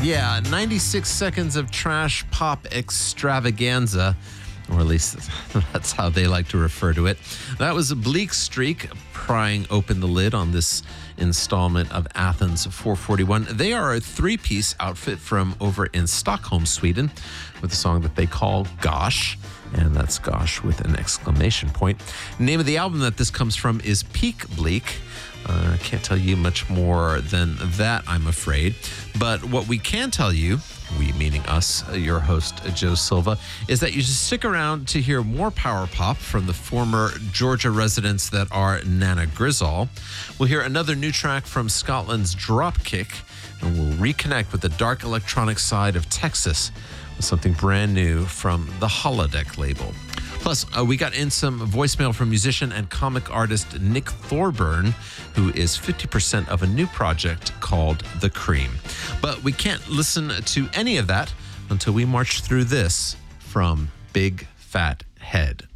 Yeah, 96 seconds of trash pop extravaganza, or at least that's how they like to refer to it. That was a Bleak Streak prying open the lid on this installment of Athens 441. They are a three-piece outfit from over in Stockholm, Sweden, with a song that they call Gosh. And that's Gosh with an exclamation point. The name of the album that this comes from is Peak Bleak. I can't tell you much more than that, I'm afraid. But what we can tell you, we meaning us, your host, Joe Silva, is that you should stick around to hear more power pop from the former Georgia residents that are Nana Grizzle. We'll hear another new track from Scotland's Dropkick, and we'll reconnect with the dark electronic side of Texas with something brand new from the Holodeck label. Plus, we got in some voicemail from musician and comic artist Nick Thorburn, who is 50% of a new project called The Cream. But we can't listen to any of that until we march through this from Big Fat Head.